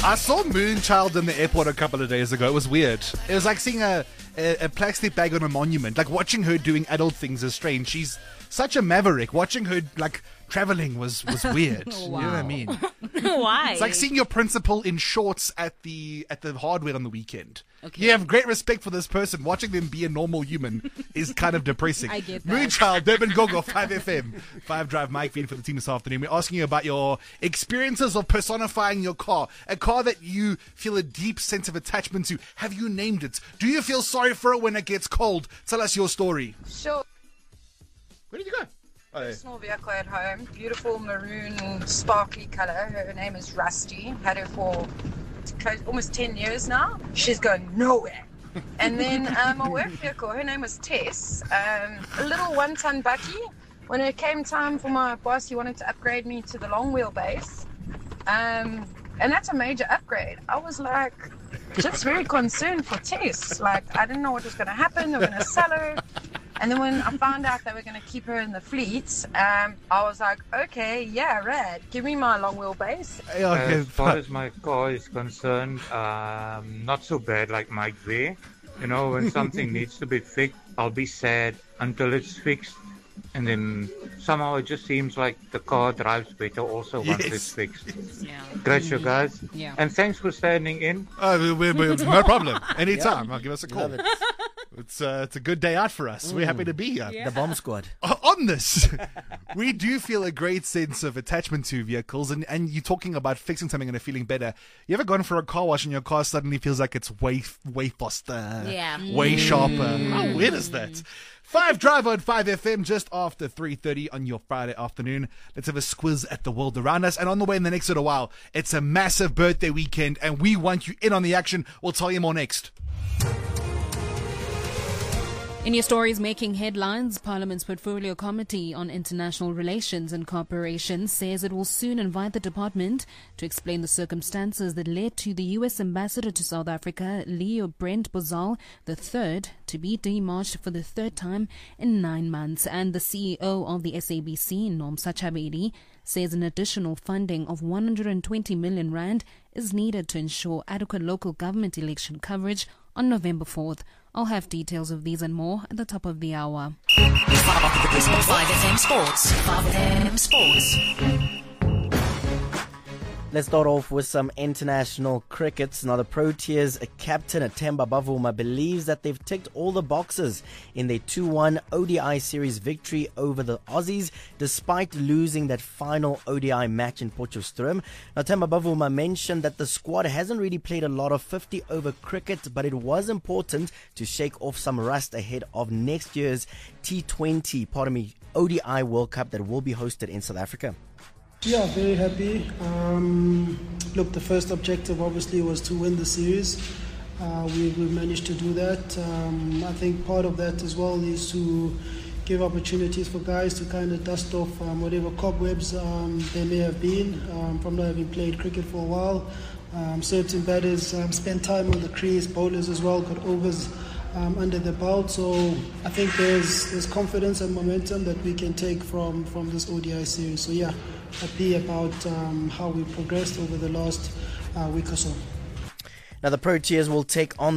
I saw Moonchild in the airport a couple of days ago. It was weird. It was like seeing a plastic bag on a monument. Like watching her doing adult things is strange. She's such a maverick. Watching her like traveling was weird. Wow. You know what I mean? Why? It's like seeing your principal in shorts at the hardware on the weekend. Okay. You have great respect for this person. Watching them be a normal human is kind of depressing. I get that. Moonchild, Durban Gogo, 5FM, 5 Drive, Mike feed for the team this afternoon. We're asking you about your experiences of personifying your car, a car that you feel a deep sense of attachment to. Have you named it? Do you feel sorry for it when it gets cold? Tell us your story. Sure. Where did you go? Oh, yeah. Personal vehicle at home, beautiful maroon sparkly color. Her name is Rusty. Had her for almost 10 years now. She's going nowhere. And then my work vehicle, her name was Tess, a little 1-ton buggy. When it came time for my boss, he wanted to upgrade me to the long wheelbase. And that's a major upgrade. I was like, just very concerned for Tess. Like, I didn't know what was going to happen. They were going to sell her. And then when I found out they were going to keep her in the fleet, I was like, okay, yeah, rad. Give me my long wheelbase. As far as my car is concerned, not so bad like Mike there. You know, when something needs to be fixed, I'll be sad until it's fixed. And then somehow it just seems like the car drives better also once it's fixed. Yeah. Great show, guys. Yeah. And thanks for standing in. No problem. Anytime. I'll give us a call. Love it. It's a good day out for us. We're happy to be here. The bomb squad. On this, we do feel a great sense of attachment to vehicles, and you're talking about fixing something and feeling better. You ever gone for a car wash and your car suddenly feels like it's way faster, way sharper? How weird is that? 5 Drive on 5FM just after 3:30 on your Friday afternoon. Let's have a squiz at the world around us. And on the way in the next little while, it's a massive birthday weekend, and we want you in on the action. We'll tell you more next. In your stories making headlines, Parliament's Portfolio Committee on International Relations and Cooperation says it will soon invite the department to explain the circumstances that led to the U.S. Ambassador to South Africa, Leo Brent Bozal III, to be demarched for the third time in 9 months. And the CEO of the SABC, Nomsa Chabedi, says an additional funding of 120 million rand is needed to ensure adequate local government election coverage on November 4th. I'll have details of these and more at the top of the hour. 5FM Sports. 5FM Sports. Let's start off with some international cricket. Now, the Proteas captain Themba Bavuma believes that they've ticked all the boxes in their 2-1 ODI series victory over the Aussies, despite losing that final ODI match in Potchefstroom. Now, Themba Bavuma mentioned that the squad hasn't really played a lot of 50-over cricket, but it was important to shake off some rust ahead of next year's ODI World Cup that will be hosted in South Africa. Yeah, very happy. Look, the first objective obviously was to win the series. We managed to do that. I think part of that as well is to give opportunities for guys to kind of dust off whatever cobwebs there may have been from not having played cricket for a while. Certain batters spent time on the crease, bowlers as well got overs under the belt. So I think there's confidence and momentum that we can take from this ODI series. So yeah, happy about how we progressed over the last week or so. Now, the Proteas will take on